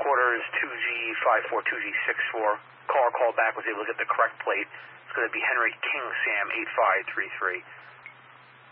headquarters 2G542G64. Caller called back, was able to get the correct plate. It's going to be Henry King Sam 8533.